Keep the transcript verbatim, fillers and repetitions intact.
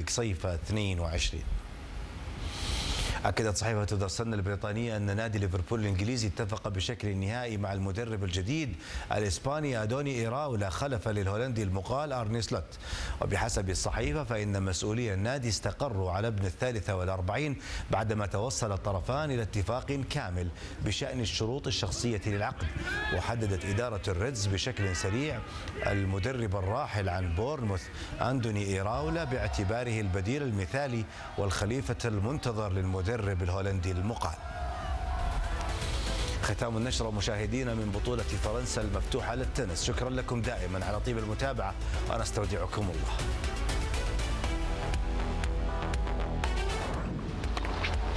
ليج صيف اثنين وعشرين. أكدت صحيفة ذا صن البريطانية أن نادي ليفربول الإنجليزي اتفق بشكل نهائي مع المدرب الجديد الإسباني أدوني إيراولا خلفا للهولندي المقال أرني سلوت. وبحسب الصحيفة فإن مسؤولي النادي استقروا على ابن الثالثة والأربعين بعدما توصل الطرفان إلى اتفاق كامل بشأن الشروط الشخصية للعقد. وحددت إدارة الريدز بشكل سريع المدرب الراحل عن بورنموث أندوني إيراولا باعتباره البديل المثالي والخليفة المنتظر للمدرب المدرب الهولندي المقال. ختام النشرة مشاهدينا من بطولة فرنسا المفتوحة للتنس. شكرا لكم دائما على طيب المتابعة وأنا استودعكم الله.